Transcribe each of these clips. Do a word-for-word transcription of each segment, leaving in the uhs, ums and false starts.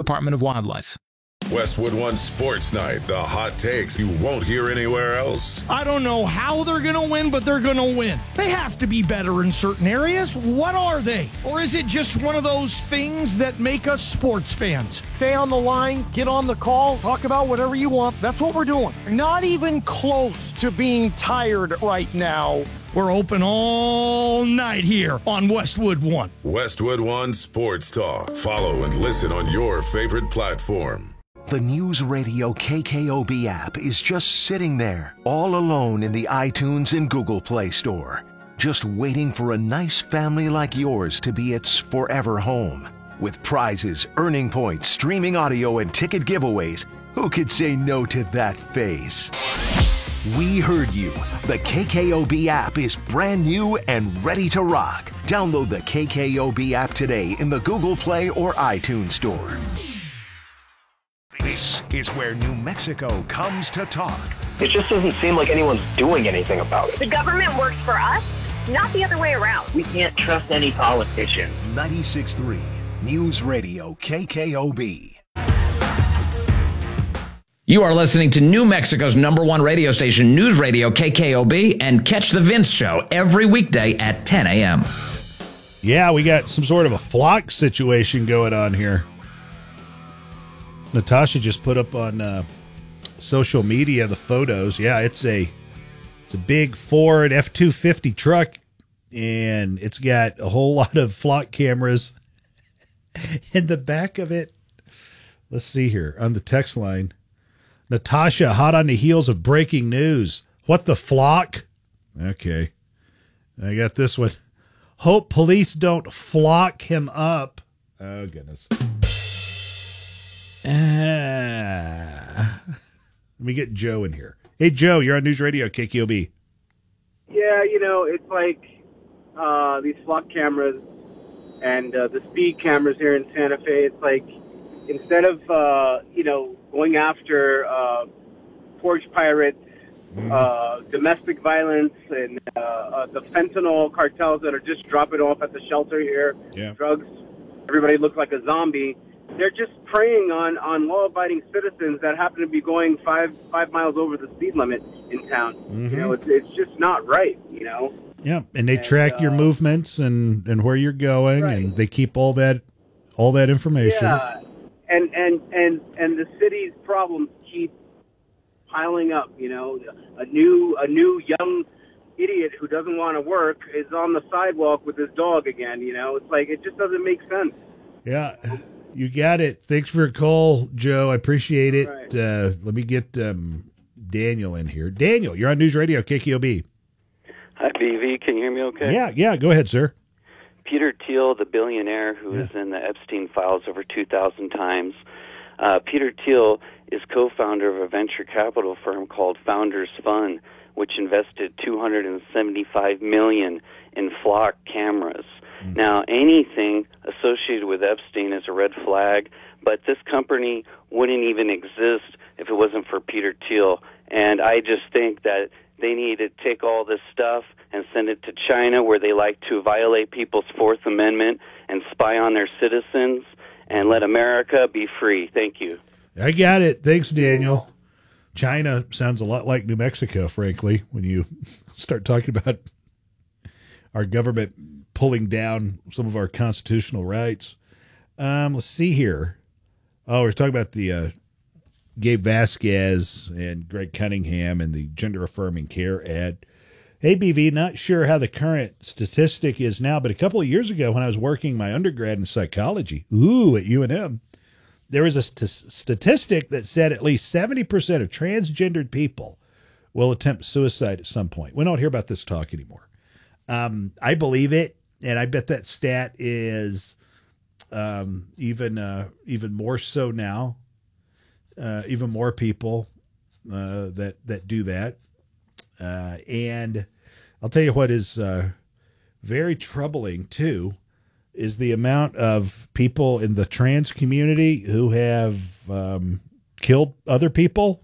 Department of Wildlife. Westwood One Sports Night, the hot takes you won't hear anywhere else. I don't know how they're going to win, but they're going to win. They have to be better in certain areas. What are they? Or is it just one of those things that make us sports fans? Stay on the line, get on the call, talk about whatever you want. That's what we're doing. Not even close to being tired right now. We're open all night here on Westwood One. Westwood One Sports Talk. Follow and listen on your favorite platform. The News Radio K K O B app is just sitting there, all alone in the iTunes and Google Play Store, just waiting for a nice family like yours to be its forever home. With prizes, earning points, streaming audio, and ticket giveaways, who could say no to that face? We heard you. The K K O B app is brand new and ready to rock. Download the K K O B app today in the Google Play or iTunes Store. This is where New Mexico comes to talk. It just doesn't seem like anyone's doing anything about it. The government works for us, not the other way around. We can't trust any politician. ninety-six point three News Radio K K O B. You are listening to New Mexico's number one radio station, News Radio K K O B, and catch The Vince Show every weekday at ten a.m. Yeah, we got some sort of a flock situation going on here. Natasha just put up on uh, social media the photos. Yeah, it's a it's a big Ford F two fifty truck, and it's got a whole lot of flock cameras in the back of it. Let's see here on the text line. Natasha, hot on the heels of breaking news. What the flock? Okay. I got this one. Hope police don't flock him up. Oh, goodness. Ah. Let me get Joe in here. Hey, Joe, you're on News Radio K K O B. Yeah, you know, it's like uh, these flock cameras and uh, the speed cameras here in Santa Fe. It's like instead of, uh, you know, going after uh, porch pirates, mm. uh, domestic violence, and uh, uh, the fentanyl cartels that are just dropping off at the shelter here, yeah. drugs, everybody looks like a zombie. They're just preying on, on law-abiding citizens that happen to be going five five miles over the speed limit in town. Mm-hmm. You know, it's it's just not right, you know? Yeah, and they and, track uh, your movements and, and where you're going, right. and they keep all that all that information. Yeah, and, and, and, and the city's problems keep piling up, you know? A new a new young idiot who doesn't want to work is on the sidewalk with his dog again, you know? It's like, it just doesn't make sense. Yeah. You got it. Thanks for your call, Joe. I appreciate it. Right. Uh, let me get um, Daniel in here. Daniel, you're on News Radio K K O B. Hi, B V. Can you hear me okay? Yeah, yeah. Go ahead, sir. Peter Thiel, the billionaire who yeah. is in the Epstein files over two thousand times. Uh, Peter Thiel is co-founder of a venture capital firm called Founders Fund, which invested two hundred seventy-five million dollars in flock cameras. Now, anything associated with Epstein is a red flag, but this company wouldn't even exist if it wasn't for Peter Thiel. And I just think that they need to take all this stuff and send it to China, where they like to violate people's Fourth Amendment and spy on their citizens, and let America be free. Thank you. I got it. Thanks, Daniel. China sounds a lot like New Mexico, frankly, when you start talking about our government pulling down some of our constitutional rights. Um, let's see here. Oh, we're talking about the uh, Gabe Vasquez and Greg Cunningham and the gender-affirming care ad. Hey, B V, not sure how the current statistic is now, but a couple of years ago when I was working my undergrad in psychology, ooh, at U N M, there was a st- statistic that said at least seventy percent of transgendered people will attempt suicide at some point. We don't hear about this talk anymore. Um, I believe it, and I bet that stat is um, even uh, even more so now. Uh, even more people uh, that that do that. Uh, and I'll tell you what is uh, very troubling, too, is the amount of people in the trans community who have um, killed other people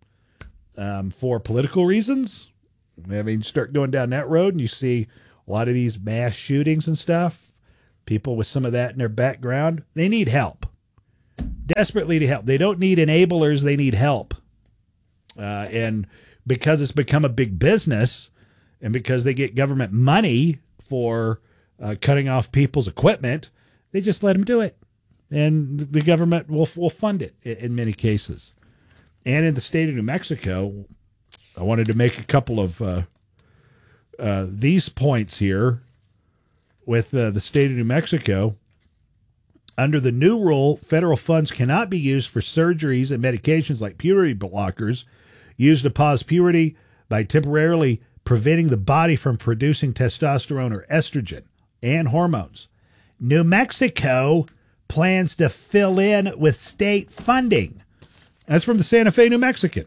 um, for political reasons. I mean, you start going down that road and you see a lot of these mass shootings and stuff. People with some of that in their background, they need help. Desperately to help. They don't need enablers. They need help. Uh, and because it's become a big business and because they get government money for uh, cutting off people's equipment, they just let them do it. And the government will, will fund it in, in many cases. And in the state of New Mexico, I wanted to make a couple of uh, uh, these points here with uh, the state of New Mexico. Under the new rule, federal funds cannot be used for surgeries and medications like puberty blockers used to pause puberty by temporarily preventing the body from producing testosterone or estrogen and hormones. New Mexico plans to fill in with state funding. That's from the Santa Fe New Mexican.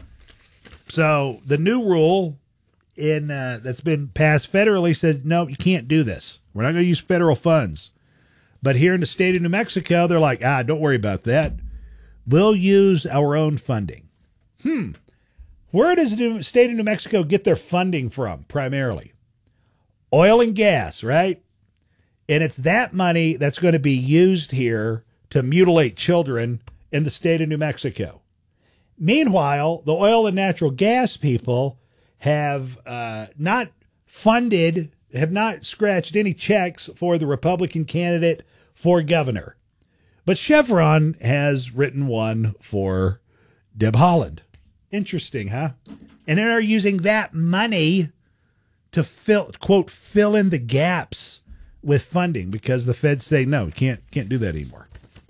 So the new rule in uh, that's been passed federally says, no, you can't do this. We're not going to use federal funds. But here in the state of New Mexico, they're like, ah, don't worry about that. We'll use our own funding. Hmm. Where does the state of New Mexico get their funding from, primarily? Oil and gas, right? And it's that money that's going to be used here to mutilate children in the state of New Mexico. Meanwhile, the oil and natural gas people have uh, not funded, have not scratched any checks for the Republican candidate for governor. But Chevron has written one for Deb Haaland. Interesting, huh? And they're using that money to fill, quote, fill in the gaps with funding because the feds say, no, you can't, can't do that anymore.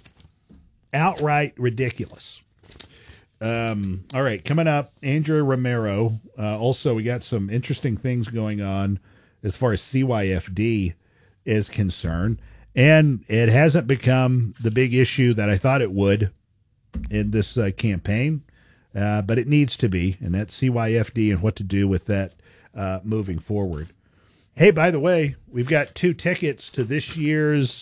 Outright ridiculous. Um, all right, coming up, Andrea Romero. Uh, also, we got some interesting things going on as far as C Y F D is concerned. And it hasn't become the big issue that I thought it would in this uh, campaign, uh, but it needs to be, and that's C Y F D and what to do with that uh, moving forward. Hey, by the way, we've got two tickets to this year's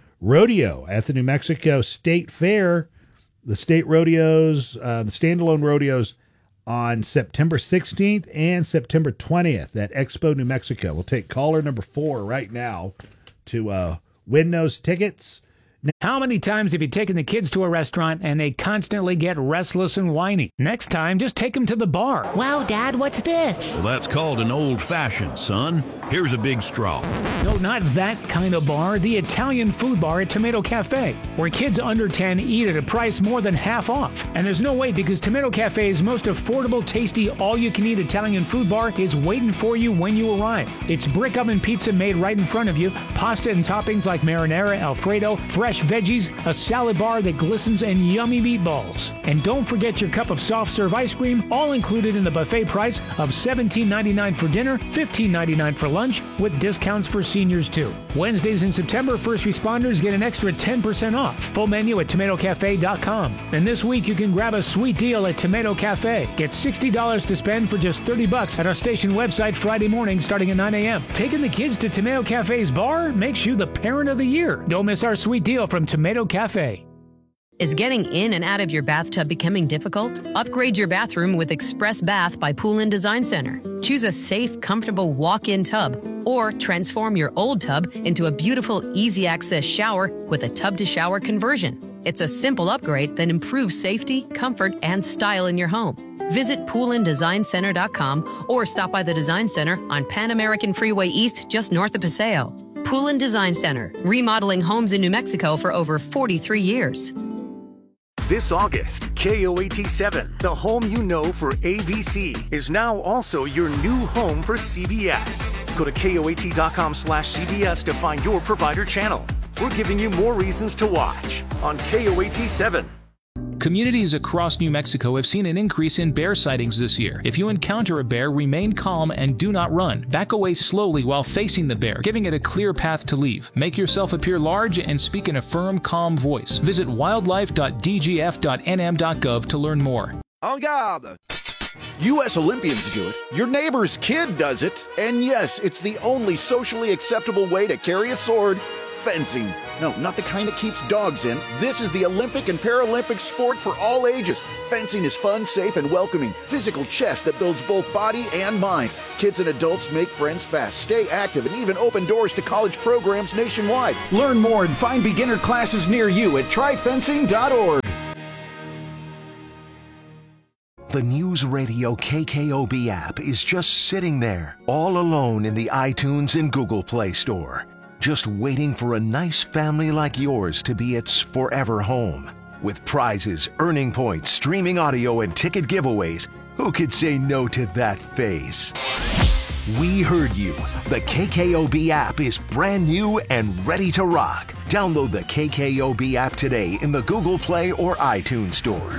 rodeo at the New Mexico State Fair. The state rodeos, uh, the standalone rodeos on September sixteenth and September twentieth at Expo New Mexico. We'll take caller number four right now to uh, win those tickets. How many times have you taken the kids to a restaurant and they constantly get restless and whiny? Next time, just take them to the bar. Wow, Dad, what's this? Well, that's called an old-fashioned, son. Here's a big straw. No, not that kind of bar. The Italian food bar at Tomato Cafe, where kids under ten eat at a price more than half off. And there's no wait because Tomato Cafe's most affordable, tasty, all-you-can-eat Italian food bar is waiting for you when you arrive. It's brick oven pizza made right in front of you, pasta and toppings like marinara, Alfredo, fresh veggies, a salad bar that glistens, and yummy meatballs. And don't forget your cup of soft serve ice cream, all included in the buffet price of seventeen ninety-nine for dinner, fifteen ninety-nine for lunch, with discounts for seniors too. Wednesdays in September, first responders get an extra ten percent off. Full menu at tomato cafe dot com. And this week you can grab a sweet deal at Tomato Cafe. Get sixty dollars to spend for just thirty bucks at our station website Friday morning starting at nine a.m. Taking the kids to Tomato Cafe's bar makes you the parent of the year. Don't miss our sweet deal from Tomato Cafe. Is getting in and out of your bathtub becoming difficult? Upgrade your bathroom with Express Bath by Poolin Design Center. Choose a safe, comfortable walk-in tub or transform your old tub into a beautiful, easy-access shower with a tub-to-shower conversion. It's a simple upgrade that improves safety, comfort, and style in your home. Visit poolin design center dot com or stop by the Design Center on Pan American Freeway East just north of Paseo. Poolin Design Center, remodeling homes in New Mexico for over forty-three years. This August, K O A T seven, the home you know for A B C, is now also your new home for C B S. Go to K O A T dot com slash C B S to find your provider channel. We're giving you more reasons to watch on K O A T seven. Communities across New Mexico have seen an increase in bear sightings this year. If you encounter a bear, remain calm and do not run. Back away slowly while facing the bear, giving it a clear path to leave. Make yourself appear large and speak in a firm, calm voice. Visit wildlife dot d g f dot n m dot gov to learn more. En garde! U S Olympians do it, your neighbor's kid does it, and yes, it's the only socially acceptable way to carry a sword Fencing. No, not the kind that keeps dogs in. This is the Olympic and Paralympic sport for all ages. Fencing is fun, safe, and welcoming. Physical chess that builds both body and mind. Kids and adults make friends fast, stay active, and even open doors to college programs nationwide. Learn more and find beginner classes near you at try fencing dot org. The News Radio K K O B app is just sitting there, all alone in the iTunes and Google Play Store, just waiting for a nice family like yours to be its forever home. With prizes, earning points, streaming audio, and ticket giveaways, who could say no to that face? We heard you. The K K O B app is brand new and ready to rock. Download the K K O B app today in the Google Play or iTunes Store.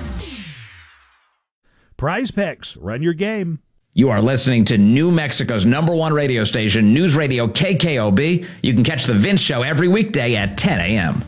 Prize Picks, run your game. You are listening to New Mexico's number one radio station, News Radio K K O B. You can catch The Vince Show every weekday at ten a.m.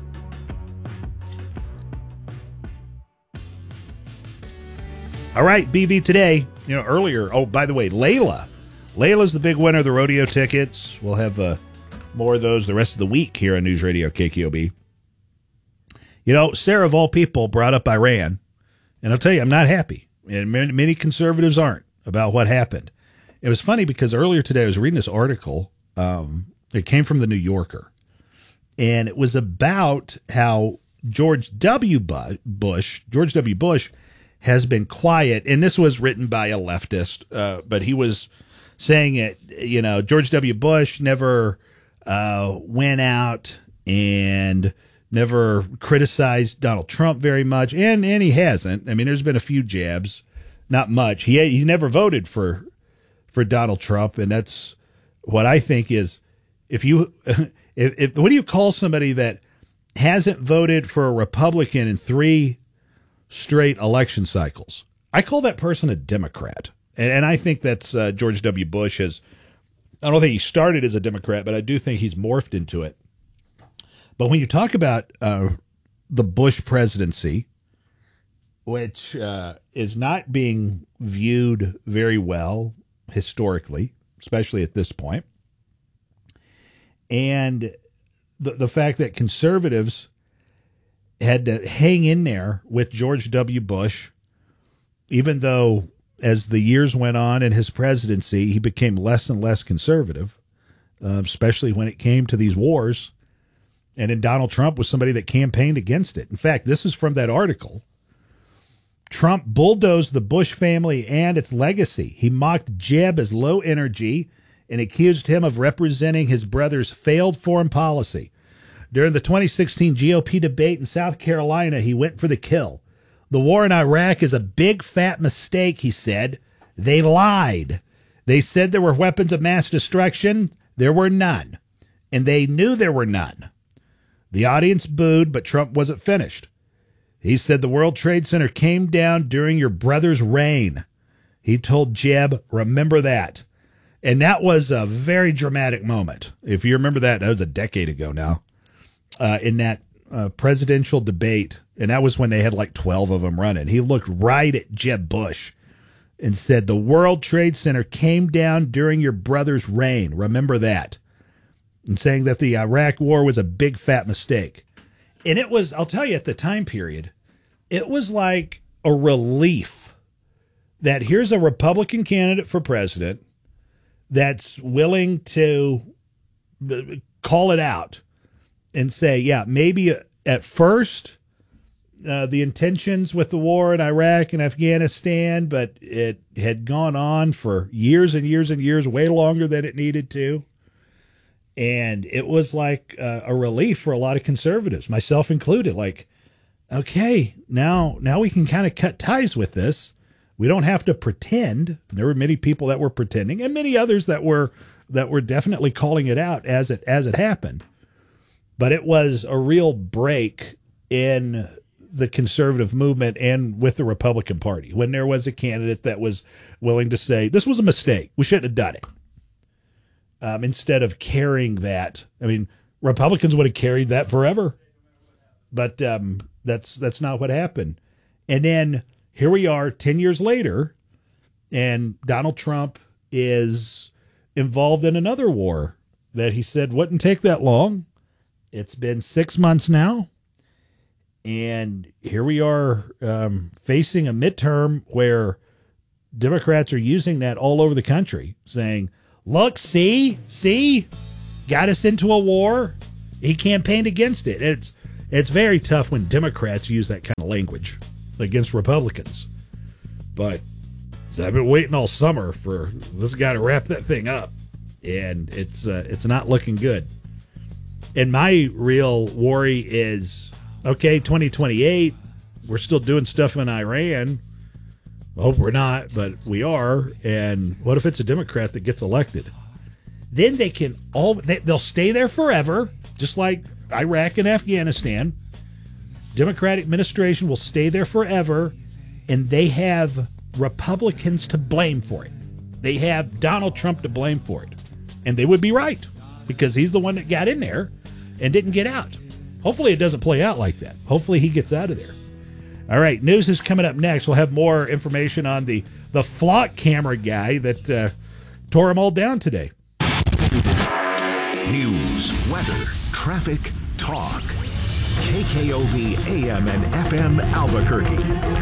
All right, B V today. You know, earlier, oh, by the way, Layla. Layla's the big winner of the rodeo tickets. We'll have uh, more of those the rest of the week here on News Radio K K O B. You know, Sarah, of all people, brought up Iran. And I'll tell you, I'm not happy. And many conservatives aren't about what happened. It was funny because earlier today I was reading this article. Um, it came from the New Yorker. And it was about how George W. Bush, George W. Bush has been quiet. And this was written by a leftist, uh, but he was saying it, you know, George W. Bush never uh, went out and never criticized Donald Trump very much, and and he hasn't. I mean, there's been a few jabs, not much. He he never voted for for Donald Trump, and that's what I think is if you if, if what do you call somebody that hasn't voted for a Republican in three straight election cycles? I call that person a Democrat, and, and I think that's uh, George W. Bush has. I don't think he started as a Democrat, but I do think he's morphed into it. But when you talk about uh, the Bush presidency, which uh, is not being viewed very well historically, especially at this point, and the, the fact that conservatives had to hang in there with George W. Bush, even though as the years went on in his presidency, he became less and less conservative, uh, especially when it came to these wars. And then Donald Trump was somebody that campaigned against it. In fact, this is from that article. Trump bulldozed the Bush family and its legacy. He mocked Jeb as low energy and accused him of representing his brother's failed foreign policy. During the twenty sixteen G O P debate in South Carolina, he went for the kill. The war in Iraq is a big fat mistake, he said. They lied. They said there were weapons of mass destruction. There were none. And they knew there were none. The audience booed, but Trump wasn't finished. He said the World Trade Center came down during your brother's reign. He told Jeb, remember that. And that was a very dramatic moment. If you remember that, that was a decade ago now, uh, in that uh, presidential debate. And that was when they had like twelve of them running. He looked right at Jeb Bush and said, the World Trade Center came down during your brother's reign. Remember that. And saying that the Iraq war was a big fat mistake. And it was, I'll tell you, at the time period, it was like a relief that here's a Republican candidate for president that's willing to call it out and say, yeah, maybe at first uh, the intentions with the war in Iraq and Afghanistan, but it had gone on for years and years and years, way longer than it needed to. And it was like uh, a relief for a lot of conservatives, myself included. Like, okay, now now we can kind of cut ties with this. We don't have to pretend. There were many people that were pretending, and many others that were that were definitely calling it out as it as it happened. But it was a real break in the conservative movement and with the Republican Party when there was a candidate that was willing to say this was a mistake. We shouldn't have done it. Um, instead of carrying that. I mean, Republicans would have carried that forever, but um, that's that's not what happened. And then here we are ten years later, and Donald Trump is involved in another war that he said wouldn't take that long, It's been six months now, and here we are um, facing a midterm where Democrats are using that all over the country, saying, look, see, see, got us into a war. He campaigned against it. It's it's very tough when Democrats use that kind of language against Republicans. But so I've been waiting all summer for this guy to wrap that thing up, and it's uh, it's not looking good. And my real worry is, okay, twenty twenty-eight, we're still doing stuff in Iran. I hope we're not, but we are. And what if it's a Democrat that gets elected? Then they can all they, they'll stay there forever, just like Iraq and Afghanistan. Democratic administration will stay there forever, and they have Republicans to blame for it. They have Donald Trump to blame for it. And they would be right, because he's the one that got in there and didn't get out. Hopefully it doesn't play out like that. Hopefully he gets out of there. All right, news is coming up next. We'll have more information on the, the flock camera guy that uh, tore them all down today. News, weather, traffic, talk. K K O V A M and F M Albuquerque.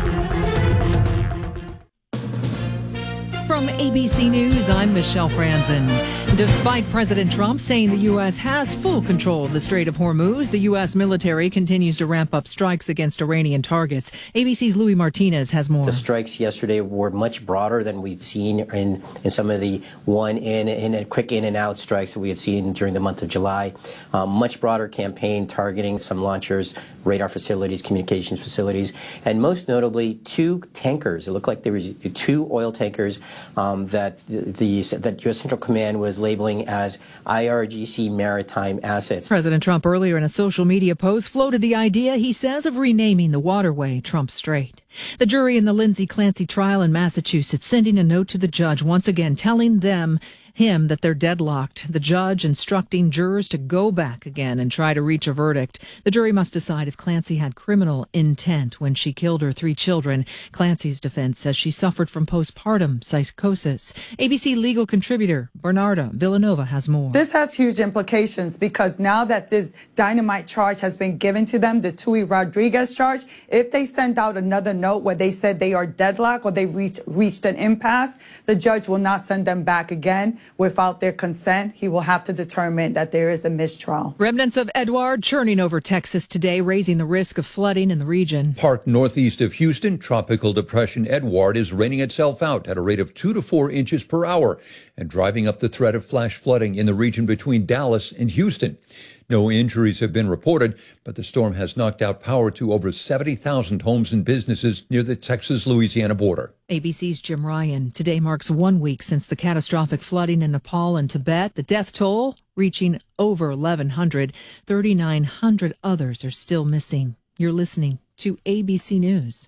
From A B C News, I'm Michelle Franzen. Despite President Trump saying the U S has full control of the Strait of Hormuz, the U S military continues to ramp up strikes against Iranian targets. A B C's Louis Martinez has more. The strikes yesterday were much broader than we'd seen in, in some of the one in and quick in and out strikes that we had seen during the month of July. Um, much broader campaign targeting some launchers, radar facilities, communications facilities, and most notably two tankers. It looked like there was two oil tankers um, that the, the that U S Central Command was labeling as I R G C maritime assets. President Trump earlier in a social media post floated the idea, he says, of renaming the waterway Trump Strait. The jury in the Lindsay Clancy trial in Massachusetts sending a note to the judge once again telling them him that they're deadlocked. The judge instructing jurors to go back again and try to reach a verdict. The jury must decide if Clancy had criminal intent when she killed her three children. Clancy's defense says she suffered from postpartum psychosis. A B C legal contributor Bernarda Villanova has more. This has huge implications because now that this dynamite charge has been given to them, the Tui Rodriguez charge, if they send out another note where they said they are deadlocked or they've reached, reached an impasse, the judge will not send them back again. Without their consent, he will have to determine that there is a mistrial. Remnants of Edouard churning over Texas today, raising the risk of flooding in the region. Parked northeast of Houston, Tropical Depression Edouard is raining itself out at a rate of two to four inches per hour and driving up the threat of flash flooding in the region between Dallas and Houston. No injuries have been reported, but the storm has knocked out power to over seventy thousand homes and businesses near the Texas-Louisiana border. A B C's Jim Ryan. Today marks one week since the catastrophic flooding in Nepal and Tibet. The death toll reaching over eleven hundred. thirty-nine hundred others are still missing. You're listening to A B C News.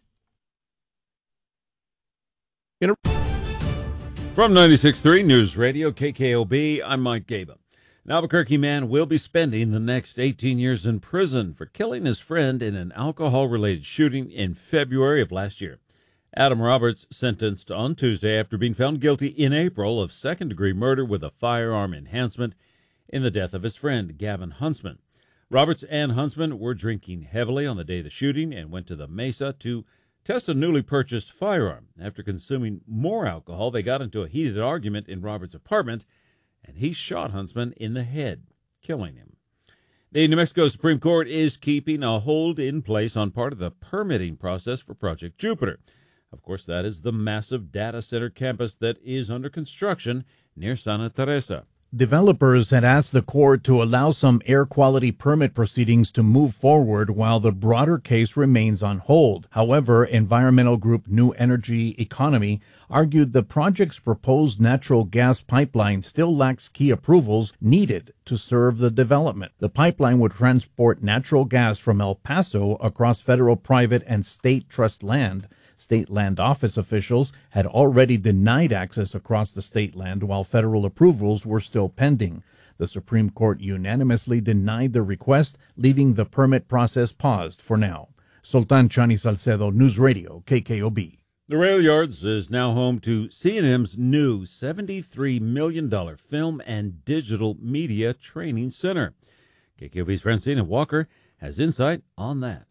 From ninety-six point three News Radio, K K O B, I'm Mike Gaba. An Albuquerque man will be spending the next eighteen years in prison for killing his friend in an alcohol-related shooting in February of last year. Adam Roberts sentenced on Tuesday after being found guilty in April of second-degree murder with a firearm enhancement in the death of his friend, Gavin Huntsman. Roberts and Huntsman were drinking heavily on the day of the shooting and went to the Mesa to test a newly purchased firearm. After consuming more alcohol, they got into a heated argument in Roberts' apartment, and he shot Huntsman in the head, killing him. The New Mexico Supreme Court is keeping a hold in place on part of the permitting process for Project Jupiter. Of course, that is the massive data center campus that is under construction near Santa Teresa. Developers had asked the court to allow some air quality permit proceedings to move forward while the broader case remains on hold. However, environmental group New Energy Economy argued the project's proposed natural gas pipeline still lacks key approvals needed to serve the development. The pipeline would transport natural gas from El Paso across federal, private, and state trust land. State land office officials had already denied access across the state land while federal approvals were still pending. The Supreme Court unanimously denied the request, leaving the permit process paused for now. Sultan Chani Salcedo, News Radio, K K O B. The Rail Yards is now home to C and M's new seventy-three million dollars film and digital media training center. K K O B's Francina Walker has insight on that.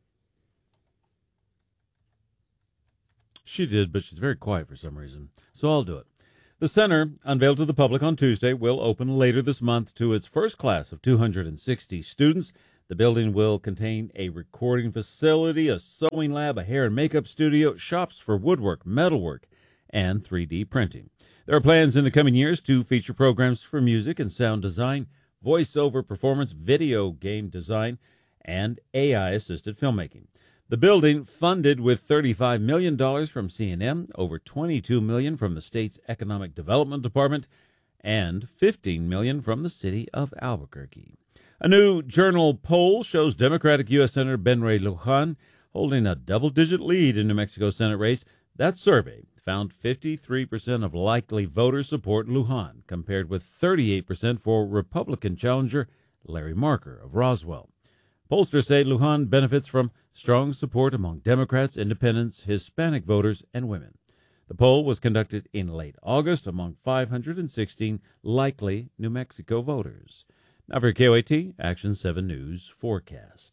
She did, but she's very quiet for some reason, so I'll do it. The center, unveiled to the public on Tuesday, will open later this month to its first class of two hundred sixty students. The building will contain a recording facility, a sewing lab, a hair and makeup studio, shops for woodwork, metalwork, and three D printing. There are plans in the coming years to feature programs for music and sound design, voiceover performance, video game design, and A I-assisted filmmaking. The building, funded with thirty-five million dollars from C N M, over twenty-two million dollars from the state's Economic Development Department, and fifteen million dollars from the city of Albuquerque. A new Journal poll shows Democratic U S Senator Ben Ray Lujan holding a double-digit lead in New Mexico Senate race. That survey found fifty-three percent of likely voters support Lujan, compared with thirty-eight percent for Republican challenger Larry Marker of Roswell. Pollsters say Lujan benefits from strong support among Democrats, independents, Hispanic voters, and women. The poll was conducted in late August among five hundred sixteen likely New Mexico voters. Now for K O A T Action seven News forecast.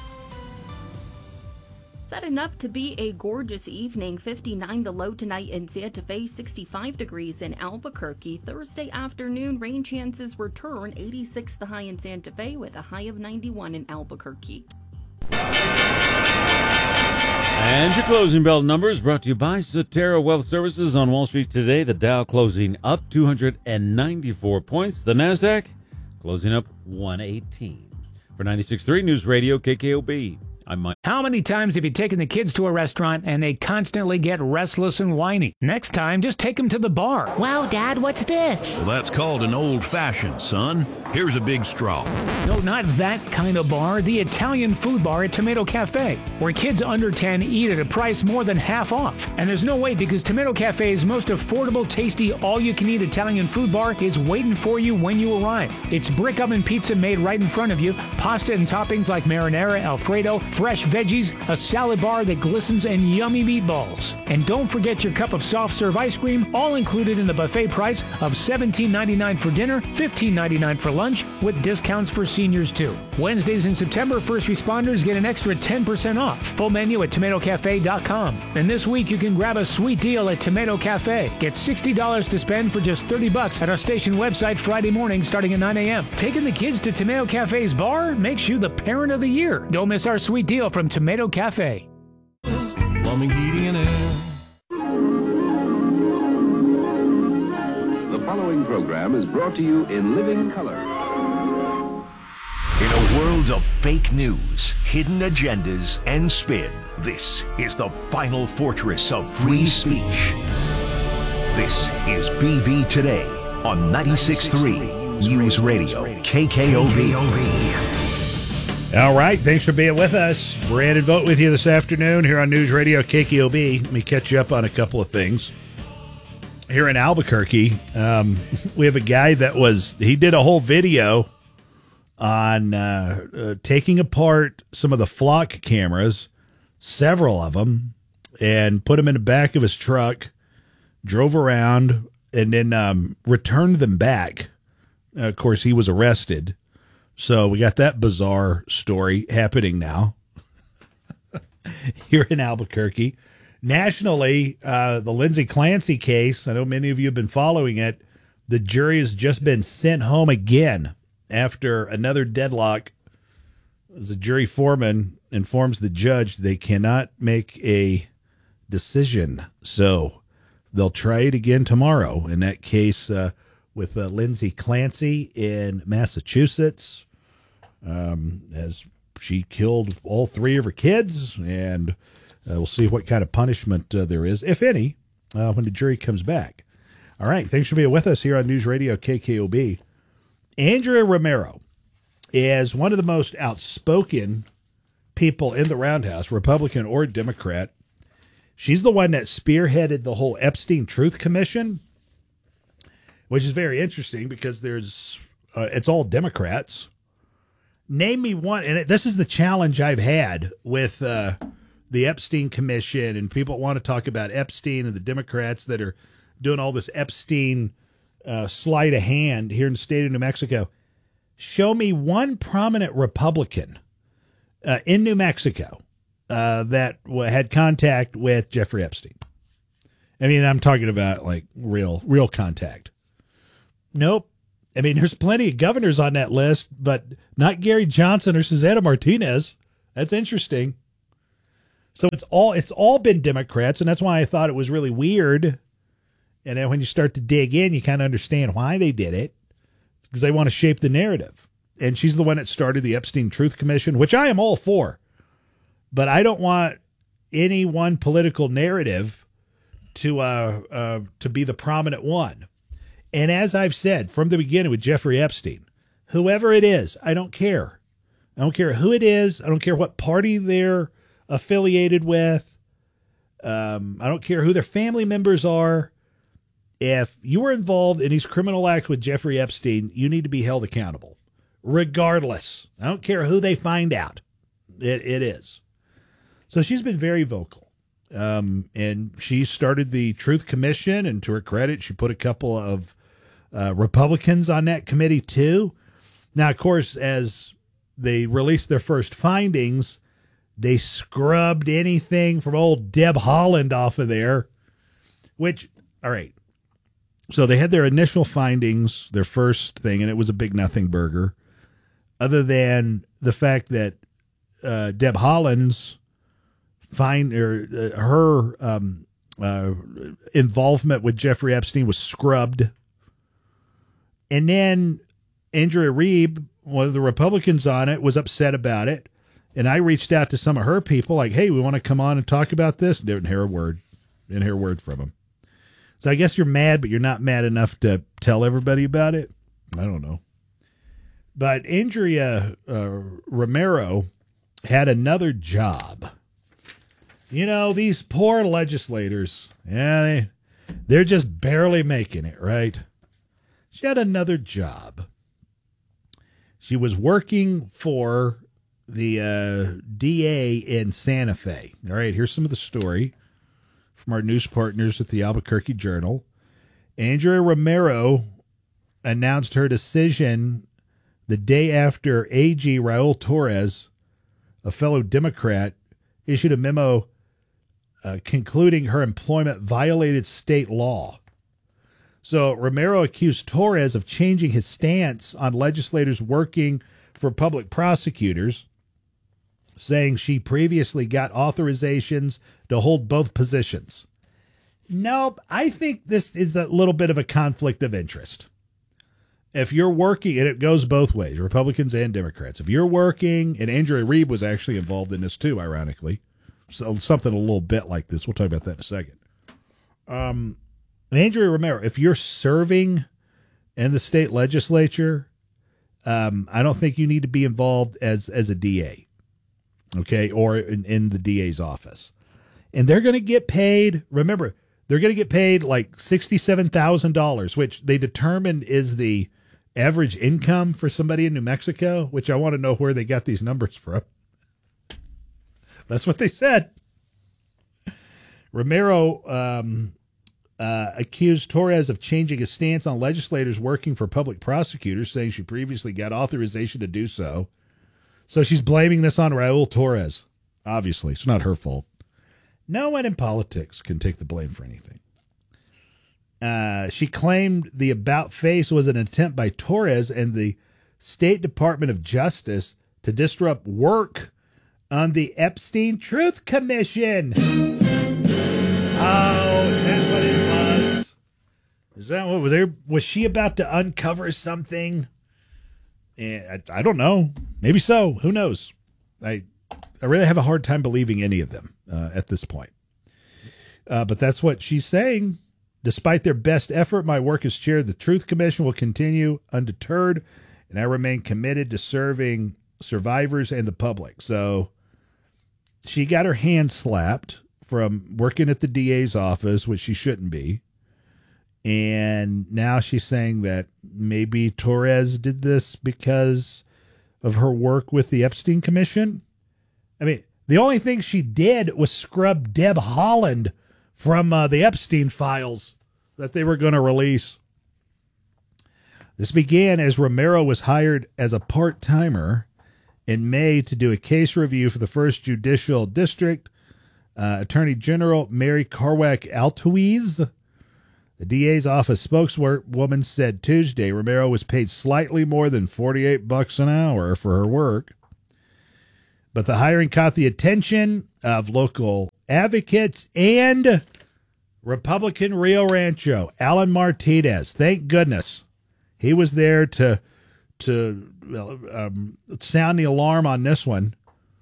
Setting up to be a gorgeous evening. fifty-nine the low tonight in Santa Fe, sixty-five degrees in Albuquerque. Thursday afternoon, rain chances return. eighty-six the high in Santa Fe with a high of ninety-one in Albuquerque. And your closing bell numbers brought to you by Cetera Wealth Services on Wall Street today. The Dow closing up two hundred ninety-four points. The NASDAQ closing up one eighteen. For ninety-six point three News Radio K K O B, I'm Mike. How many times have you taken the kids to a restaurant and they constantly get restless and whiny? Next time, just take them to the bar. Wow, Dad, what's this? Well, that's called an old-fashioned, son. Here's a big straw. No, not that kind of bar. The Italian food bar at Tomato Cafe, where kids under ten eat at a price more than half off. And there's no wait, because Tomato Cafe's most affordable, tasty, all-you-can-eat Italian food bar is waiting for you when you arrive. It's brick oven pizza made right in front of you, pasta and toppings like marinara, Alfredo, fresh veggies, a salad bar that glistens, and yummy meatballs. And don't forget your cup of soft-serve ice cream, all included in the buffet price of seventeen ninety-nine for dinner, fifteen ninety-nine for lunch, with discounts for seniors too. Wednesdays in September, first responders get an extra ten percent off. Full menu at tomato cafe dot com. And this week you can grab a sweet deal at Tomato Cafe. Get sixty dollars to spend for just thirty bucks at our station website Friday morning starting at nine a.m. Taking the kids to Tomato Cafe's bar makes you the parent of the year. Don't miss our sweet deal from Tomato Cafe. Plumbing, heating, and air. The following program is brought to you in living color. In a world of fake news, hidden agendas, and spin, this is the final fortress of free speech. This is B V Today on ninety-six point three News Radio K K O B. All right, thanks for being with us. Brandon Vogt with you this afternoon here on News Radio K K O B. Let me catch you up on a couple of things. Here in Albuquerque, um, we have a guy that was, he did a whole video on uh, uh, taking apart some of the flock cameras, several of them, and put them in the back of his truck, drove around, and then um, returned them back. Uh, of course, he was arrested. So we got that bizarre story happening now here in Albuquerque. Nationally, uh, the Lindsay Clancy case, I know many of you have been following it, the jury has just been sent home again after another deadlock. As a jury foreman informs the judge they cannot make a decision. So they'll try it again tomorrow in that case uh, with uh, Lindsay Clancy in Massachusetts. Um, as she killed all three of her kids, and uh, we'll see what kind of punishment uh, there is, if any, uh, when the jury comes back. All right, thanks for being with us here on News Radio K K O B. Andrea Romero is one of the most outspoken people in the Roundhouse, Republican or Democrat. She's the one that spearheaded the whole Epstein Truth Commission, which is very interesting because there's uh, it's all Democrats. Name me one, and this is the challenge I've had with uh, the Epstein Commission, and people want to talk about Epstein and the Democrats that are doing all this Epstein uh, sleight of hand here in the state of New Mexico. show me one prominent Republican uh, in New Mexico uh, that w- had contact with Jeffrey Epstein. I mean, I'm talking about like real, real contact. Nope. I mean, there's plenty of governors on that list, but not Gary Johnson or Susana Martinez. That's interesting. So it's all it's all been Democrats, and that's why I thought it was really weird. And then when you start to dig in, you kind of understand why they did it, because they want to shape the narrative. And she's the one that started the Epstein Truth Commission, which I am all for. But I don't want any one political narrative to uh, uh, to be the prominent one. And as I've said from the beginning with Jeffrey Epstein, whoever it is, I don't care. I don't care who it is. I don't care what party they're affiliated with. Um, I don't care who their family members are. If you were involved in these criminal acts with Jeffrey Epstein, you need to be held accountable, regardless. I don't care who they find out. It, it is. So she's been very vocal. Um, and she started the Truth Commission, and to her credit, she put a couple of uh, Republicans on that committee too. Now, of course, as they released their first findings, they scrubbed anything from old Deb Haaland off of there, which, all right. So they had their initial findings, their first thing, and it was a big nothing burger, other than the fact that uh, Deb Haaland's find or uh, her um, uh, involvement with Jeffrey Epstein was scrubbed. And then Andrea Reeb, one of the Republicans on it, was upset about it. And I reached out to some of her people like, hey, we want to come on and talk about this. Didn't hear a word. Didn't hear a word from them. So I guess you're mad, but you're not mad enough to tell everybody about it. I don't know. But Andrea uh, Romero had another job. You know, these poor legislators, yeah, they, they're just barely making it, right? She had another job. She was working for the uh, D A in Santa Fe. All right, here's some of the story from our news partners at the Albuquerque Journal. Andrea Romero announced her decision the day after A G Raul Torres, a fellow Democrat, issued a memo uh, concluding her employment violated state law. So Romero accused Torres of changing his stance on legislators working for public prosecutors, saying she previously got authorizations to hold both positions. Nope, I think this is a little bit of a conflict of interest. If you're working, and it goes both ways, Republicans and Democrats. If you're working, and Andrea Reeb was actually involved in this too, ironically, so something a little bit like this. We'll talk about that in a second. Um, Andrea Romero, if you're serving in the state legislature, um, I don't think you need to be involved as as a D A, okay, or in, in the D A's office. And they're going to get paid, remember, they're going to get paid like sixty-seven thousand dollars, which they determined is the average income for somebody in New Mexico, which I want to know where they got these numbers from. That's what they said. Romero um, uh, accused Torres of changing his stance on legislators working for public prosecutors, saying she previously got authorization to do so. So she's blaming this on Raul Torres. Obviously, it's not her fault. No one in politics can take the blame for anything. Uh, she claimed the about face was an attempt by Torres and the State Department of Justice to disrupt work on the Epstein Truth Commission. Oh, is that what it was? Is that what was there? Was she about to uncover something? I, I don't know. Maybe so. Who knows? I I really have a hard time believing any of them uh, at this point. Uh, but that's what she's saying. Despite their best effort, my work as chair of the Truth Commission will continue undeterred, and I remain committed to serving survivors and the public. So she got her hand slapped from working at the D A's office, which she shouldn't be. And now she's saying that maybe Torres did this because of her work with the Epstein Commission. I mean, the only thing she did was scrub Deb Haaland from uh, the Epstein files that they were going to release. This began as Romero was hired as a part-timer in May to do a case review for the first Judicial District. Uh, Attorney General Mary Carwack Altuiz, the D A's office spokeswoman, said Tuesday Romero was paid slightly more than forty-eight bucks an hour for her work. But the hiring caught the attention of local advocates and Republican Rio Rancho, Alan Martinez. Thank goodness. He was there to to um, sound the alarm on this one.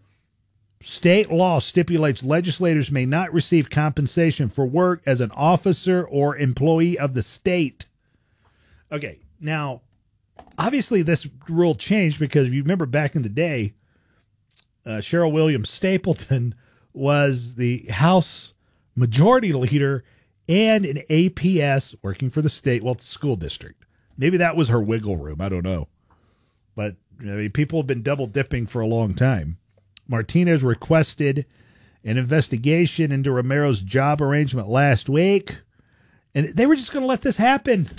State law stipulates legislators may not receive compensation for work as an officer or employee of the state. Okay, now, obviously this rule changed because if you remember back in the day, uh, Cheryl Williams Stapleton was the House Majority Leader and an A P S working for the state, well, the school district. Maybe that was her wiggle room. I don't know. But I mean, people have been double dipping for a long time. Martinez requested an investigation into Romero's job arrangement last week, and they were just going to let this happen.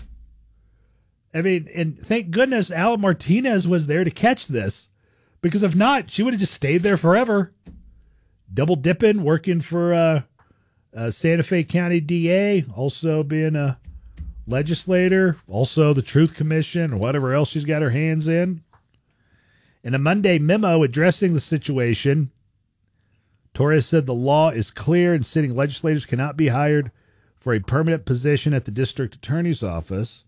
I mean, and thank goodness Alan Martinez was there to catch this, because if not, she would have just stayed there forever. Double dipping, working for uh, uh, Santa Fe County D A, also being a legislator, also the Truth Commission, or whatever else she's got her hands in. In a Monday memo addressing the situation, Torres said the law is clear and sitting legislators cannot be hired for a permanent position at the district attorney's office.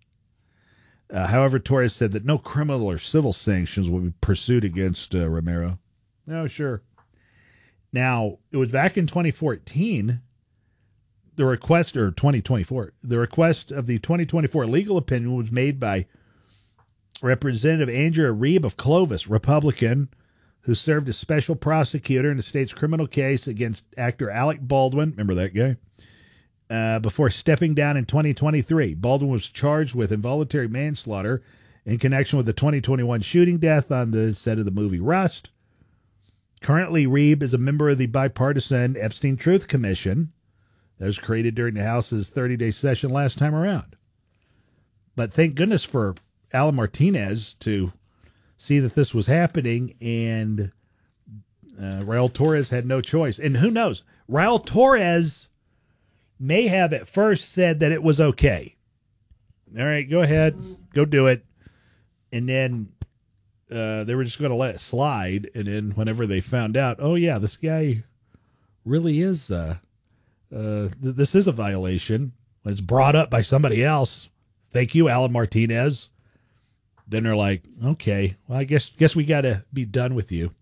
Uh, however, Torres said that no criminal or civil sanctions will be pursued against uh, Romero. No, sure. Now, it was back in twenty fourteen, the request, or twenty twenty-four, the request of the twenty twenty-four legal opinion was made by Representative Andrea Reeb of Clovis, Republican, who served as special prosecutor in the state's criminal case against actor Alec Baldwin. Remember that guy? Uh, before stepping down in twenty twenty-three. Baldwin was charged with involuntary manslaughter in connection with the twenty twenty-one shooting death on the set of the movie Rust. Currently, Reeb is a member of the bipartisan Epstein Truth Commission that was created during the House's thirty-day session last time around. But thank goodness for Alan Martinez to see that this was happening, and uh, Raul Torres had no choice. And who knows? Raul Torres may have at first said that it was okay. All right, go ahead, go do it. And then uh, they were just going to let it slide. And then whenever they found out, oh, yeah, this guy really is, uh, uh, th- this is a violation, when it's brought up by somebody else. Thank you, Alan Martinez. Then they're like, okay, well, I guess guess we got to be done with you.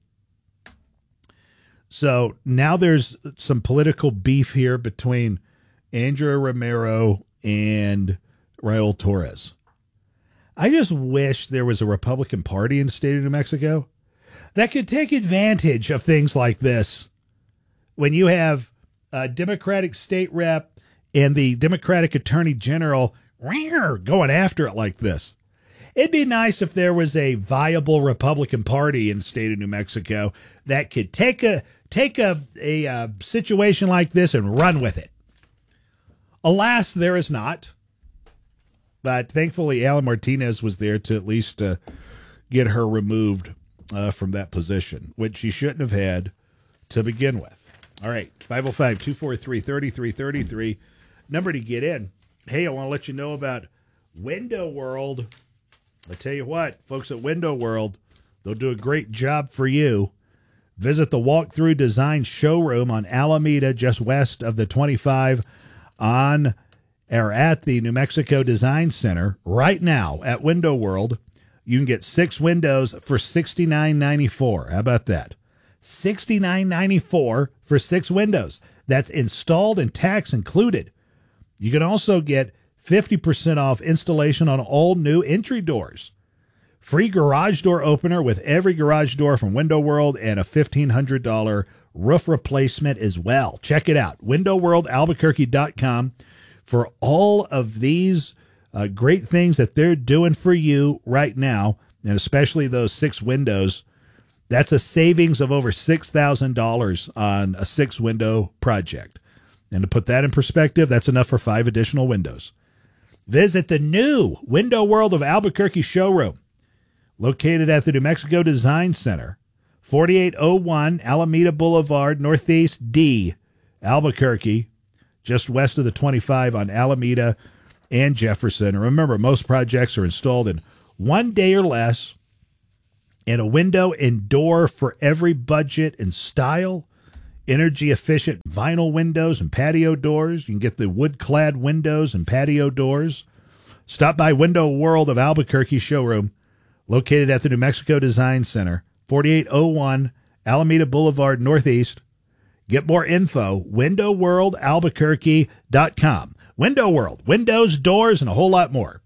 So now there's some political beef here between Andrea Romero and Raul Torres. I just wish there was a Republican Party in the state of New Mexico that could take advantage of things like this. When you have a Democratic state rep and the Democratic Attorney General going after it like this. It'd be nice if there was a viable Republican Party in the state of New Mexico that could take a take a, a, a situation like this and run with it. Alas, there is not. But thankfully, Alan Martinez was there to at least uh, get her removed uh, from that position, which she shouldn't have had to begin with. All right, five oh five, two four three, three three three three, number to get in. Hey, I want to let you know about Window World. I tell you what, folks at Window World, they'll do a great job for you. Visit the Walkthrough Design Showroom on Alameda, just west of the twenty-five, on or at the New Mexico Design Center. Right now at Window World, you can get six windows for sixty-nine ninety-four. How about that? sixty-nine ninety-four for six windows. That's installed and tax included. You can also get fifty percent off installation on all new entry doors. Free garage door opener with every garage door from Window World, and a fifteen hundred dollars roof replacement as well. Check it out, window world albuquerque dot com, for all of these uh, great things that they're doing for you right now, and especially those six windows. That's a savings of over six thousand dollars on a six-window project. And to put that in perspective, that's enough for five additional windows. Visit the new Window World of Albuquerque showroom, located at the New Mexico Design Center, forty-eight oh one Alameda Boulevard, Northeast D, Albuquerque, just west of the twenty-five on Alameda and Jefferson. And remember, most projects are installed in one day or less, and a window and door for every budget and style. Energy-efficient vinyl windows and patio doors. You can get the wood-clad windows and patio doors. Stop by Window World of Albuquerque showroom, located at the New Mexico Design Center, forty-eight oh one Alameda Boulevard, Northeast. Get more info, window world albuquerque dot com. Window World, windows, doors, and a whole lot more.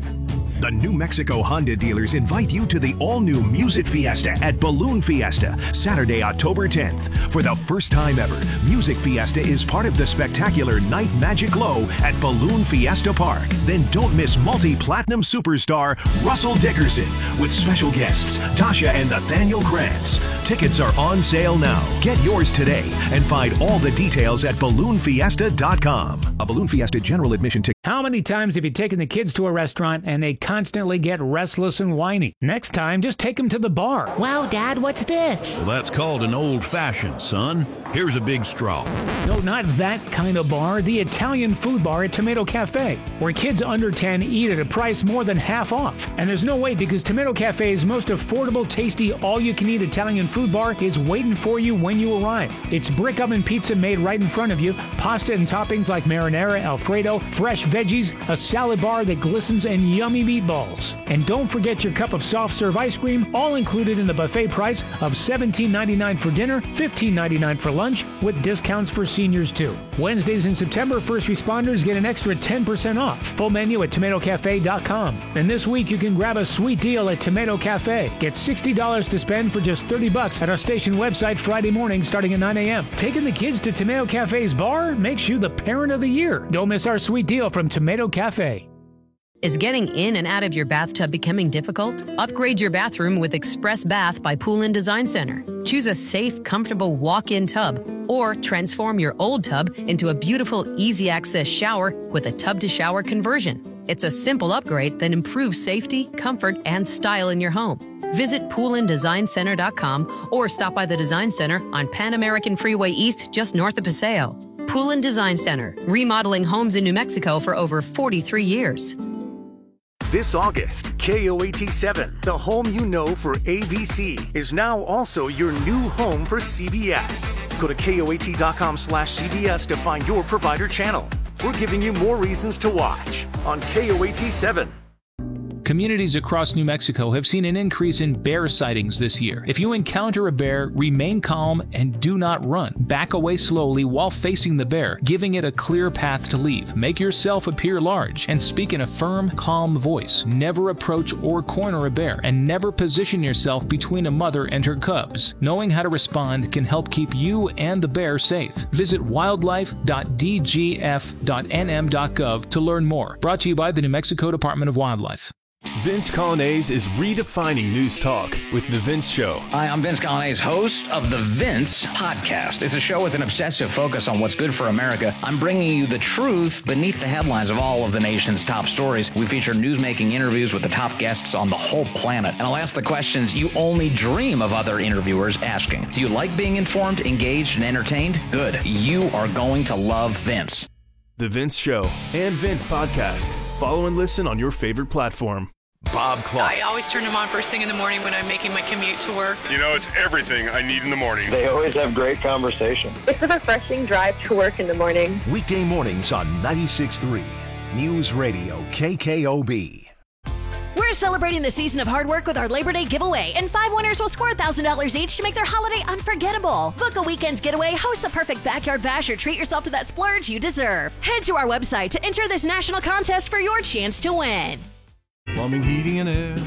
The New Mexico Honda dealers invite you to the all-new Music Fiesta at Balloon Fiesta, Saturday, October tenth. For the first time ever, Music Fiesta is part of the spectacular Night Magic Glow at Balloon Fiesta Park. Then don't miss multi-platinum superstar Russell Dickerson with special guests Tasha and Nathaniel Krantz. Tickets are on sale now. Get yours today and find all the details at balloon fiesta dot com. A Balloon Fiesta general admission ticket. How many times have you taken the kids to a restaurant and they constantly get restless and whiny? Next time, just take them to the bar. Wow, Dad, what's this? Well, that's called an old-fashioned, son. Here's a big straw. No, not that kind of bar. The Italian food bar at Tomato Cafe, where kids under ten eat at a price more than half off. And there's no wait, because Tomato Cafe's most affordable, tasty, all-you-can-eat Italian food bar is waiting for you when you arrive. It's brick oven pizza made right in front of you, pasta and toppings like marinara, Alfredo, fresh veggies, a salad bar that glistens, and yummy meatballs. And don't forget your cup of soft-serve ice cream, all included in the buffet price of seventeen ninety-nine for dinner, fifteen ninety-nine for lunch, with discounts for seniors too. Wednesdays in September, first responders get an extra ten percent off. Full menu at tomato cafe dot com. And this week you can grab a sweet deal at Tomato Cafe. Get sixty dollars to spend for just thirty bucks at our station website Friday morning starting at nine a.m. Taking the kids to Tomato Cafe's bar makes you the parent of the year. Don't miss our sweet deal from Tomato Cafe. Is getting in and out of your bathtub becoming difficult? Upgrade your bathroom with Express Bath by Pool and Design Center. Choose a safe, comfortable walk-in tub, or transform your old tub into a beautiful, easy-access shower with a tub-to-shower conversion. It's a simple upgrade that improves safety, comfort, and style in your home. Visit pool and design center dot com or stop by the Design Center on Pan American Freeway East, just north of Paseo. Pool and Design Center, remodeling homes in New Mexico for over forty-three years. This August, K O A T seven, the home you know for A B C, is now also your new home for C B S. Go to K O A T dot com slash C B S to find your provider channel. We're giving you more reasons to watch on K O A T seven. Communities across New Mexico have seen an increase in bear sightings this year. If you encounter a bear, remain calm and do not run. Back away slowly while facing the bear, giving it a clear path to leave. Make yourself appear large and speak in a firm, calm voice. Never approach or corner a bear, and never position yourself between a mother and her cubs. Knowing how to respond can help keep you and the bear safe. Visit wildlife dot d g f dot n m dot gov to learn more. Brought to you by the New Mexico Department of Wildlife. Vince Colonnese is redefining news talk with The Vince Show. Hi, I'm Vince Colonnese, host of The Vince Podcast. It's a show with an obsessive focus on what's good for America. I'm bringing you the truth beneath the headlines of all of the nation's top stories. We feature newsmaking interviews with the top guests on the whole planet. And I'll ask the questions you only dream of other interviewers asking. Do you like being informed, engaged, and entertained? Good. You are going to love Vince. The Vince Show and Vince Podcast. Follow and listen on your favorite platform. Bob Clark. I always turn them on first thing in the morning when I'm making my commute to work. You know, it's everything I need in the morning. They always have great conversation. It's a refreshing drive to work in the morning. Weekday mornings on ninety-six point three News Radio K K O B. We're celebrating the season of hard work with our Labor Day giveaway, and five winners will score one thousand dollars each to make their holiday unforgettable. Book a weekend getaway, host the perfect backyard bash, or treat yourself to that splurge you deserve. Head to our website to enter this national contest for your chance to win. Plumbing, heating, and air.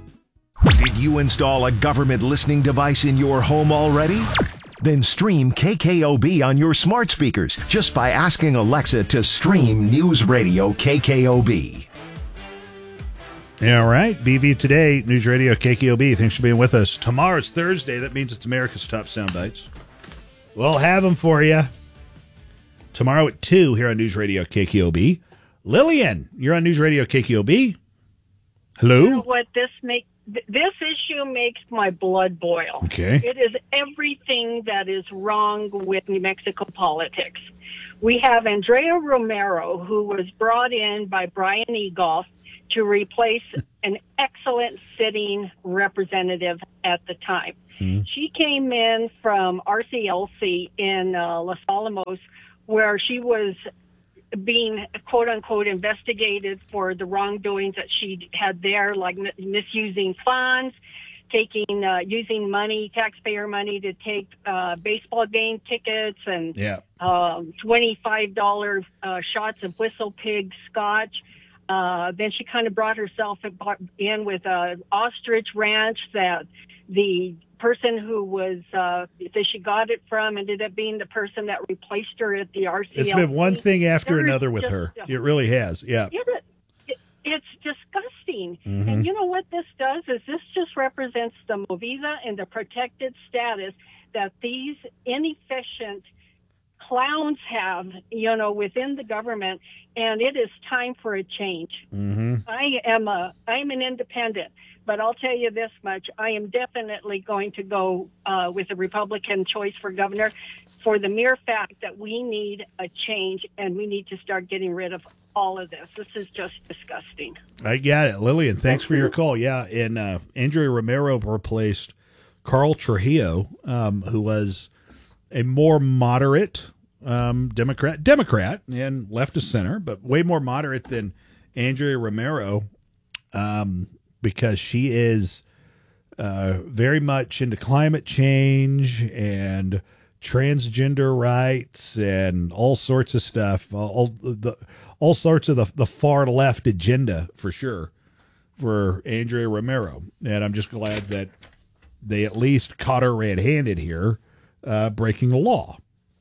Did you install a government listening device in your home already? Then stream K K O B on your smart speakers just by asking Alexa to stream News Radio K K O B. All right, B V Today, News Radio K K O B. Thanks for being with us. Tomorrow's Thursday. That means it's America's Top Soundbites. We'll have them for you tomorrow at two here on News Radio K K O B. Lillian, you're on News Radio K K O B. Hello. You know what this make th- this issue makes my blood boil. Okay. It is everything that is wrong with New Mexico politics. We have Andrea Romero, who was brought in by Brian Egolf to replace an excellent sitting representative at the time. Mm-hmm. She came in from R C L C in uh, Los Alamos, where she was being quote unquote investigated for the wrongdoings that she had there, like m- misusing funds, taking, uh, using money, taxpayer money to take, uh, baseball game tickets and, yeah. um, twenty-five dollars, uh, shots of Whistle Pig scotch. Uh, then she kind of brought herself in with a ostrich ranch that the person who was uh, that she got it from ended up being the person that replaced her at the R C L C. It's been one thing after There's another with just, her. It really has. Yeah. It, it, it's disgusting. Mm-hmm. And you know what this does is this just represents the Movida and the protected status that these inefficient clowns have, you know, within the government, and it is time for a change. Mm-hmm. I am a, I'm an independent, but I'll tell you this much: I am definitely going to go uh, with a Republican choice for governor, for the mere fact that we need a change and we need to start getting rid of all of this. This is just disgusting. I got it, Lillian. Thanks for your call. Yeah, and uh, Andrea Romero replaced Carl Trujillo, um, who was a more moderate um, Democrat, Democrat and left of center, but way more moderate than Andrea Romero, um, because she is uh, very much into climate change and transgender rights and all sorts of stuff, all the all sorts of the, the far left agenda for sure for Andrea Romero. And I'm just glad that they at least caught her red-handed here, uh, breaking the law,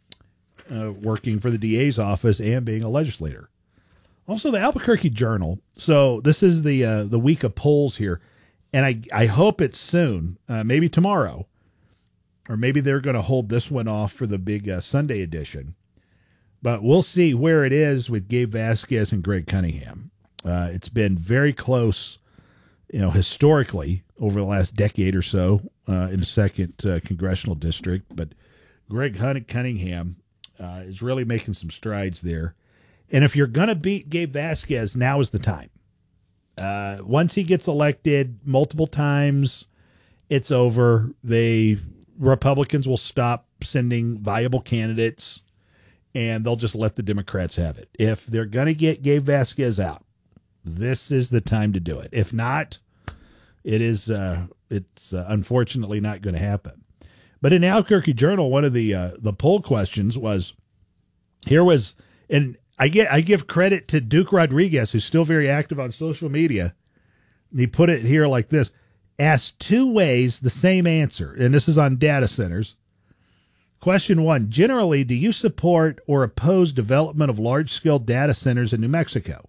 uh, working for the D A's office and being a legislator. Also, the Albuquerque Journal. So this is the uh, the week of polls here, and I I hope it's soon, uh, maybe tomorrow, or maybe they're going to hold this one off for the big uh, Sunday edition. But we'll see where it is with Gabe Vasquez and Greg Cunningham. Uh, it's been very close, you know, historically over the last decade or so uh, in the second uh, congressional district. But Greg Cunningham uh, is really making some strides there. And if you're going to beat Gabe Vasquez, now is the time. Uh, once he gets elected multiple times, it's over. They Republicans will stop sending viable candidates, and they'll just let the Democrats have it. If they're going to get Gabe Vasquez out, this is the time to do it. If not, it is uh, it's uh, unfortunately not going to happen. But in the Albuquerque Journal, one of the uh, the poll questions was, here was, and I get I give credit to Duke Rodriguez, who's still very active on social media. He put it here like this: ask two ways the same answer, and this is on data centers. Question one, generally, do you support or oppose development of large-scale data centers in New Mexico?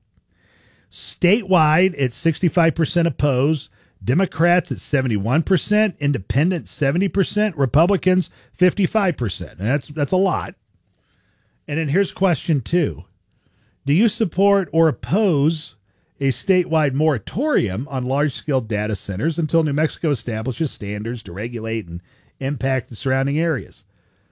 Statewide, it's sixty-five percent oppose, Democrats at seventy-one percent, Independents seventy percent, Republicans fifty-five percent. And that's that's a lot. And then here's question two. Do you support or oppose a statewide moratorium on large-scale data centers until New Mexico establishes standards to regulate and impact the surrounding areas?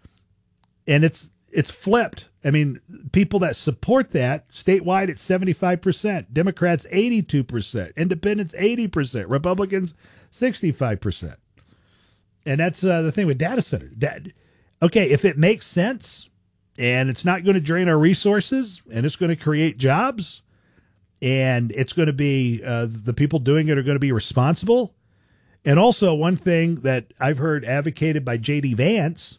And it's it's flipped. I mean, people that support that, statewide it's seventy-five percent, Democrats eighty-two percent, Independents eighty percent, Republicans sixty-five percent. And that's uh, the thing with data centers. Da- okay, if it makes sense and it's not going to drain our resources and it's going to create jobs and it's going to be uh, the people doing it are going to be responsible. And also one thing that I've heard advocated by J D Vance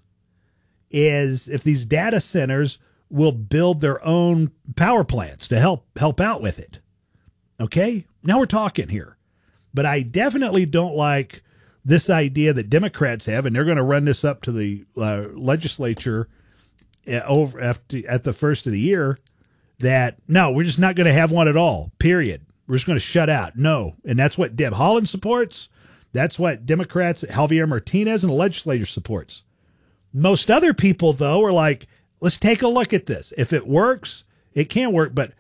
is if these data centers will build their own power plants to help help out with it. Okay? Now we're talking here. But I definitely don't like this idea that Democrats have, and they're going to run this up to the uh, legislature over after, at the first of the year, that, no, we're just not going to have one at all, period. We're just going to shut out. No. And that's what Deb Haaland supports. That's what Democrats, Javier Martinez, and the legislature supports. Most other people, though, are like, let's take a look at this. If it works, it can work. But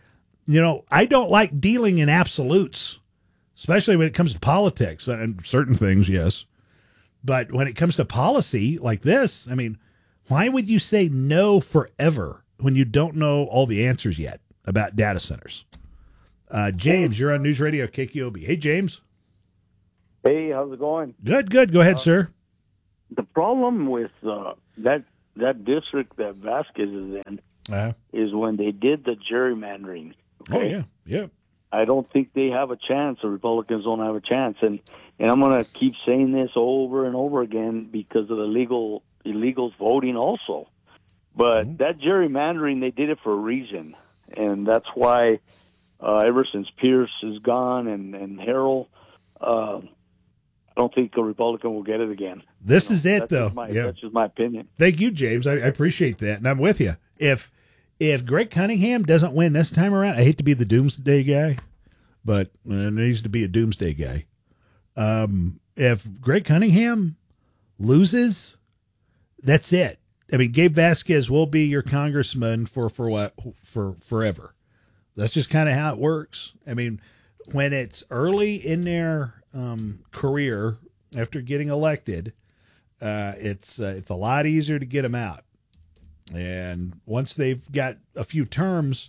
you know, I don't like dealing in absolutes, especially when it comes to politics and certain things, yes. But when it comes to policy like this, I mean, why would you say no forever when you don't know all the answers yet about data centers? Uh, James, you're on News Radio K K O B. Hey, James. Hey, how's it going? Good, good. Go ahead, uh, sir. The problem with uh, that that district that Vasquez is in uh-huh. is when they did the gerrymandering. Okay? Oh, yeah, yeah. I don't think they have a chance. The Republicans don't have a chance. And, and I'm going to keep saying this over and over again because of the legal illegals voting also. But mm-hmm. that gerrymandering, they did it for a reason. And that's why uh, ever since Pierce is gone and, and Harrell, uh, I don't think a Republican will get it again. This you know, is it, that's though. Just my, yeah. That's just my opinion. Thank you, James. I, I appreciate that. And I'm with you. If if Greg Cunningham doesn't win this time around, I hate to be the doomsday guy, but there needs to be a doomsday guy. Um, if Greg Cunningham loses, that's it. I mean, Gabe Vasquez will be your congressman for, for what for forever. That's just kind of how it works. I mean, when it's early in their um, career after getting elected, uh, it's uh, it's a lot easier to get them out. And once they've got a few terms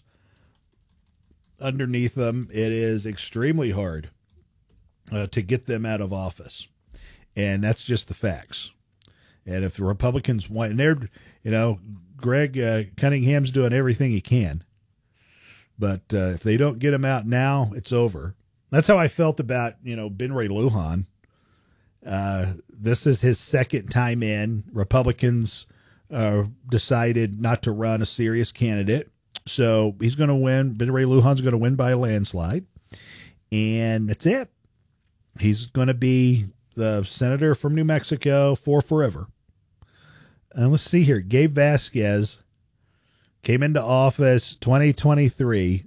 underneath them, it is extremely hard uh, to get them out of office. And that's just the facts. And if the Republicans want, and they're, you know, Greg uh, Cunningham's doing everything he can. But uh, if they don't get him out now, it's over. That's how I felt about, you know, Ben Ray Lujan. Uh, this is his second time in. Republicans uh, decided not to run a serious candidate. So he's going to win. Ben Ray Lujan's going to win by a landslide. And that's it. He's going to be the senator from New Mexico for forever. And let's see here. Gabe Vasquez came into office twenty twenty-three.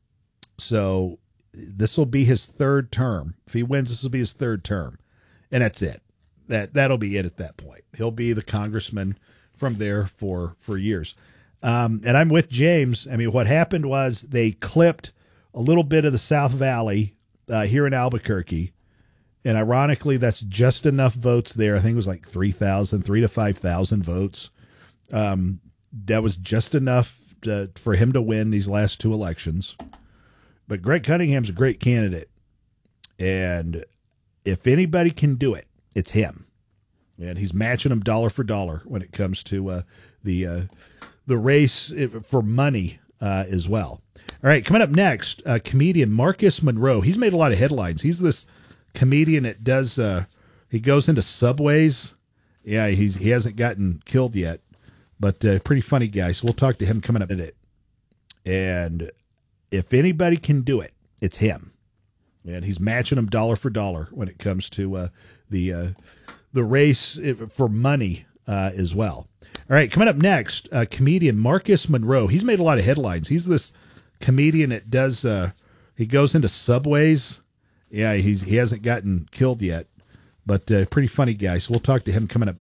So this will be his third term. If he wins, this will be his third term. And that's it. That, that'll be it at that point. He'll be the congressman from there for, for years. Um, and I'm with James. I mean, what happened was they clipped a little bit of the South Valley uh, here in Albuquerque. And ironically, that's just enough votes there. I think it was like three thousand, three to five thousand votes. Um, that was just enough to, for him to win these last two elections. But Greg Cunningham's a great candidate. And if anybody can do it, it's him. And he's matching them dollar for dollar when it comes to uh, the uh, the race for money uh, as well. All right, coming up next, uh, comedian Marcus Monroe. He's made a lot of headlines. He's this comedian that does, uh, he goes into subways. Yeah, he, he hasn't gotten killed yet, but uh, pretty funny guy. So we'll talk to him coming up in it. And if anybody can do it, it's him. And he's matching them dollar for dollar when it comes to uh, the uh, the race for money uh, as well. All right, coming up next, uh, comedian Marcus Monroe. He's made a lot of headlines. He's this comedian that does, uh, he goes into subways. Yeah, he, he hasn't gotten killed yet, but uh, pretty funny guy. So we'll talk to him coming up